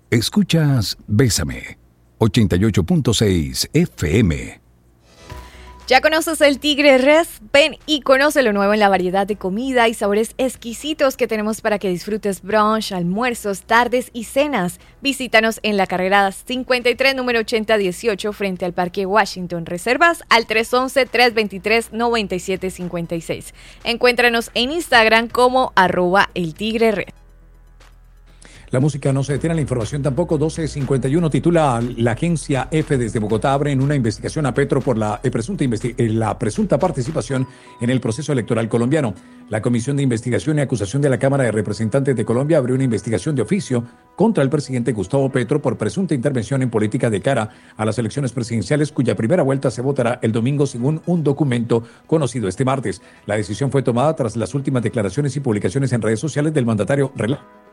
Escuchas Bésame, 88.6 FM. ¿Ya conoces el Tigre Red? Ven y conoce lo nuevo en la variedad de comida y sabores exquisitos que tenemos para que disfrutes brunch, almuerzos, tardes y cenas. Visítanos en la carrera 53, número 8018, frente al Parque Washington. Reservas al 311-323-9756. Encuéntranos en Instagram como @eltigrered. La música no se detiene, la información tampoco. 12:51 titula la agencia F desde Bogotá abre en una investigación a Petro por la presunta participación en el proceso electoral colombiano. La Comisión de Investigación y Acusación de la Cámara de Representantes de Colombia abrió una investigación de oficio contra el presidente Gustavo Petro por presunta intervención en política de cara a las elecciones presidenciales, cuya primera vuelta se votará el domingo según un documento conocido este martes. La decisión fue tomada tras las últimas declaraciones y publicaciones en redes sociales del mandatario